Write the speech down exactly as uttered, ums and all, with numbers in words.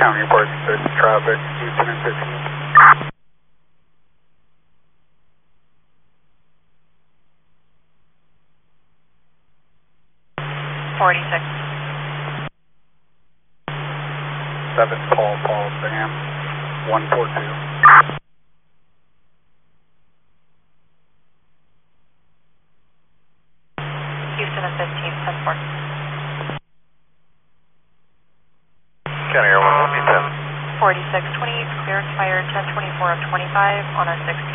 County Park six traffic, Houston and fifteen. forty-six. seven Paul, Paul, Sam, one four two. Houston and fifteen, ten four. County Air one, one ten. forty-six, twenty-eight, clear, expired ten twenty-four of twenty-five on a six